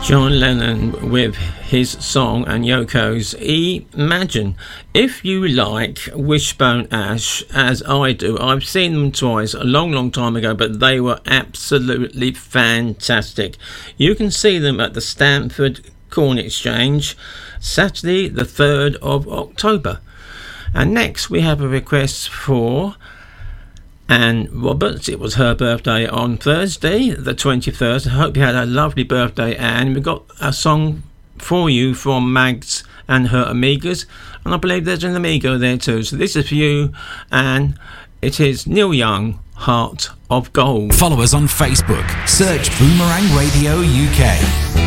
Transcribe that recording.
John Lennon with his song and Yoko's Imagine. If you like Wishbone Ash, as I do, I've seen them twice a long time ago, but they were absolutely fantastic. You can see them at the Stamford Corn Exchange, Saturday the 3rd of October. And next we have a request for Anne Roberts. It was her birthday on Thursday the 21st. I hope you had a lovely birthday, Anne. We've got a song for you from Mags and her Amigas, and I believe there's an Amigo there too. So this is for you, and it is Neil Young, Heart of Gold. Follow us on Facebook. Search Boomerang Radio UK.